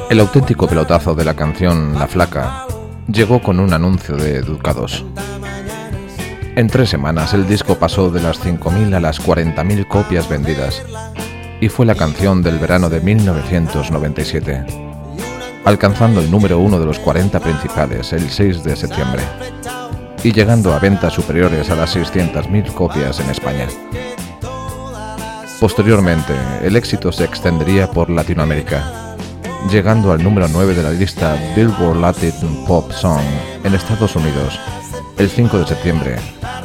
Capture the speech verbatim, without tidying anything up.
El auténtico pelotazo de la canción La Flaca llegó con un anuncio de Ducados. En tres semanas el disco pasó de las cinco mil a las cuarenta mil copias vendidas y fue la canción del verano de mil novecientos noventa y siete, alcanzando el número uno de los cuarenta principales el seis de septiembre y llegando a ventas superiores a las seiscientas mil copias en España. Posteriormente, el éxito se extendería por Latinoamérica, llegando al número nueve de la lista Billboard Latin Pop Song en Estados Unidos el cinco de septiembre